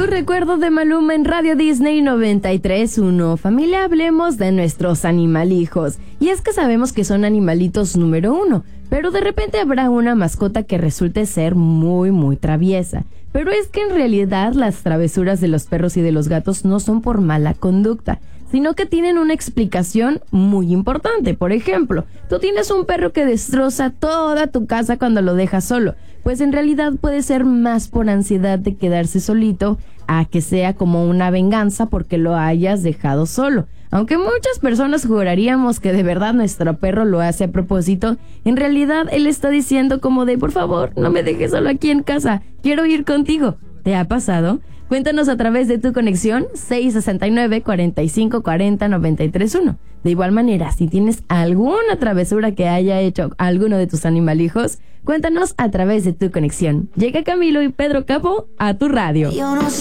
Recuerdo de Maluma en Radio Disney 93.1. Familia, hablemos de nuestros animalijos. Y es que sabemos que son animalitos número uno, pero de repente habrá una mascota que resulte ser muy traviesa. Pero es que en realidad las travesuras de los perros y de los gatos no son por mala conducta, sino que tienen una explicación muy importante. Por ejemplo, tú tienes un perro que destroza toda tu casa cuando lo dejas solo, pues en realidad puede ser más por ansiedad de quedarse solito a que sea como una venganza porque lo hayas dejado solo. Aunque muchas personas juraríamos que de verdad nuestro perro lo hace a propósito, en realidad él está diciendo como de por favor, no me dejes solo aquí en casa, quiero ir contigo. ¿Te ha pasado? Cuéntanos a través de tu conexión 669-4540-931. De igual manera, si tienes alguna travesura que haya hecho alguno de tus animalijos, cuéntanos a través de tu conexión. Llega Camilo y Pedro Capó a tu radio.